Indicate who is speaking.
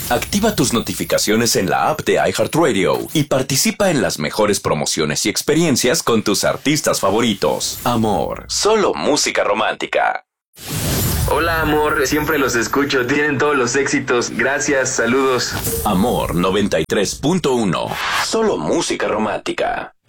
Speaker 1: Activa tus notificaciones en la app de iHeartRadio y participa en las mejores promociones y experiencias con tus artistas favoritos. Amor, solo música romántica.
Speaker 2: Hola, amor, siempre los escucho, tienen todos los éxitos. Gracias, saludos.
Speaker 1: Amor 93.1, solo música romántica.